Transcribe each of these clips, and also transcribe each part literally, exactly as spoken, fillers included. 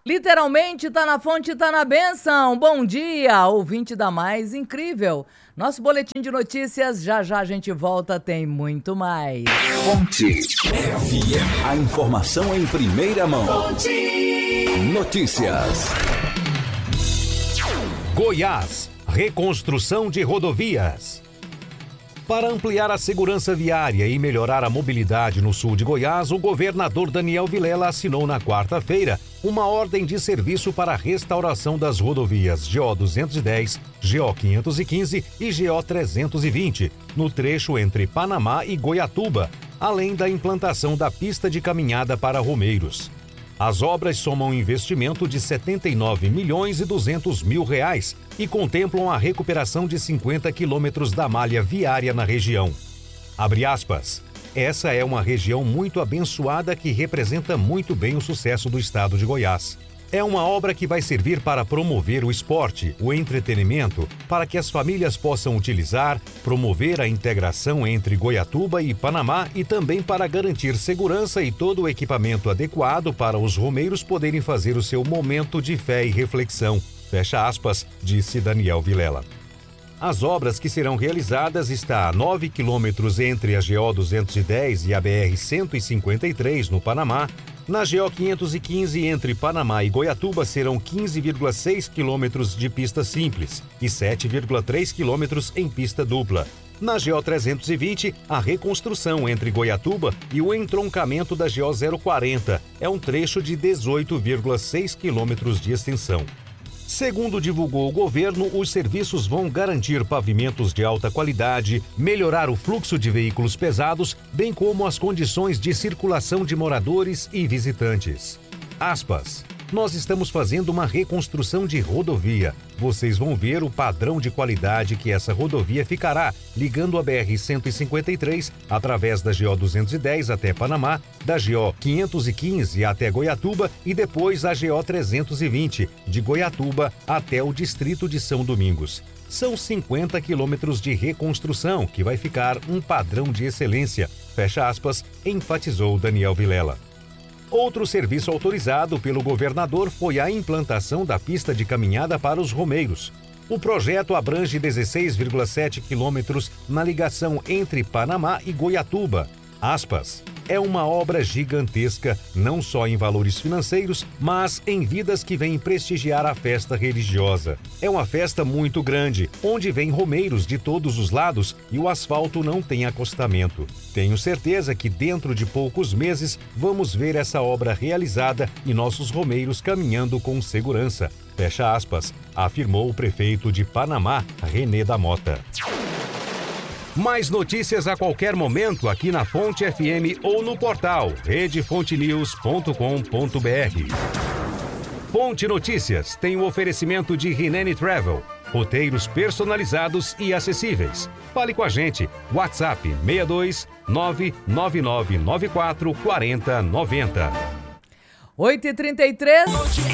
Literalmente, tá na fonte, tá na bênção. Bom dia, ouvinte da Mais Incrível. Nosso boletim de notícias, já já a gente volta, tem muito mais. Fonte F M. A informação em primeira mão. Fonte Notícias. Goiás, reconstrução de rodovias. Para ampliar a segurança viária e melhorar a mobilidade no sul de Goiás, o governador Daniel Vilela assinou na quarta-feira uma ordem de serviço para a restauração das rodovias G O duzentos e dez, G O quinhentos e quinze e G O trezentos e vinte, no trecho entre Panamá e Goiatuba, além da implantação da pista de caminhada para romeiros. As obras somam um investimento de setenta e nove milhões e duzentos mil reais e contemplam a recuperação de cinquenta quilômetros da malha viária na região. Abre aspas. Essa é uma região muito abençoada que representa muito bem o sucesso do estado de Goiás. É uma obra que vai servir para promover o esporte, o entretenimento, para que as famílias possam utilizar, promover a integração entre Goiatuba e Panamá e também para garantir segurança e todo o equipamento adequado para os romeiros poderem fazer o seu momento de fé e reflexão. Fecha aspas, disse Daniel Vilela. As obras que serão realizadas estão a nove quilômetros entre a G O duzentos e dez e a B R cento e cinquenta e três no Panamá. Na G O quinhentos e quinze, entre Panamá e Goiatuba, serão quinze vírgula seis quilômetros de pista simples e sete vírgula três quilômetros em pista dupla. Na G O trezentos e vinte, a reconstrução entre Goiatuba e o entroncamento da G O zero quarenta é um trecho de dezoito vírgula seis quilômetros de extensão. Segundo divulgou o governo, os serviços vão garantir pavimentos de alta qualidade, melhorar o fluxo de veículos pesados, bem como as condições de circulação de moradores e visitantes. Aspas. Nós estamos fazendo uma reconstrução de rodovia. Vocês vão ver o padrão de qualidade que essa rodovia ficará, ligando a B R cento e cinquenta e três através da G O duzentos e dez até Panamá, da G O quinhentos e quinze até Goiatuba e depois a G O trezentos e vinte, de Goiatuba até o distrito de São Domingos. São cinquenta quilômetros de reconstrução, que vai ficar um padrão de excelência, fecha aspas, enfatizou Daniel Vilela. Outro serviço autorizado pelo governador foi a implantação da pista de caminhada para os romeiros. O projeto abrange dezesseis vírgula sete quilômetros na ligação entre Panamá e Goiatuba. Aspas. É uma obra gigantesca, não só em valores financeiros, mas em vidas que vêm prestigiar a festa religiosa. É uma festa muito grande, onde vêm romeiros de todos os lados e o asfalto não tem acostamento. Tenho certeza que dentro de poucos meses vamos ver essa obra realizada e nossos romeiros caminhando com segurança. Fecha aspas, afirmou o prefeito de Panamá, René da Mota. Mais notícias a qualquer momento aqui na Fonte F M ou no portal rede fonte news ponto com ponto b r. Fonte Notícias tem o oferecimento de Rinene Travel, roteiros personalizados e acessíveis. Fale com a gente, WhatsApp seis dois nove nove nove nove quatro quatro zero nove zero. oito e trinta e três.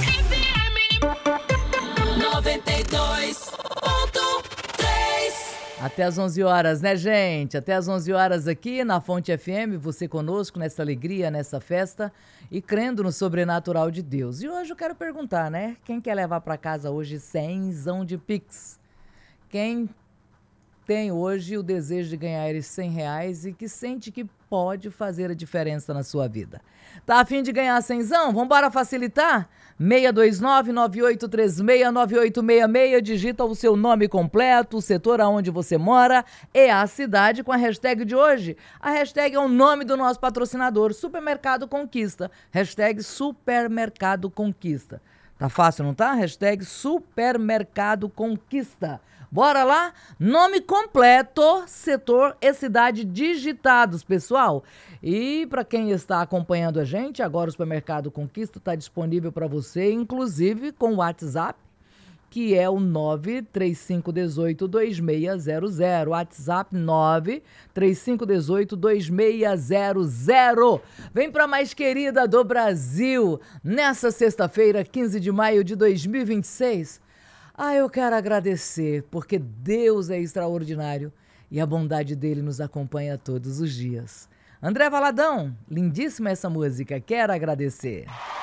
noventa e dois ponto três. Até às onze horas, né, gente? Até às onze horas aqui na Fonte F M, você conosco nessa alegria, nessa festa e crendo no sobrenatural de Deus. E hoje eu quero perguntar, né? Quem quer levar para casa hoje cenzão de Pix? Quem tem hoje o desejo de ganhar esses cem reais e que sente que pode fazer a diferença na sua vida? Tá a fim de ganhar cenzão? Vambora facilitar? seis dois nove, nove oito três seis, nove oito seis seis, digita o seu nome completo, o setor aonde você mora e a cidade com a hashtag de hoje. A hashtag é o nome do nosso patrocinador, Supermercado Conquista. Hashtag Supermercado Conquista. Tá fácil, não tá? Hashtag Supermercado Conquista. Bora lá? Nome completo, setor e cidade digitados, pessoal. E para quem está acompanhando a gente, agora o Supermercado Conquista está disponível para você, inclusive com o WhatsApp, que é o nove três cinco um oito, dois seis zero zero. WhatsApp nove três cinco um oito, dois seis zero zero. Vem para mais querida do Brasil, nessa sexta-feira, quinze de maio de dois mil e vinte e seis. Ah, eu quero agradecer, porque Deus é extraordinário e a bondade dele nos acompanha todos os dias. André Valadão, lindíssima essa música, quero agradecer.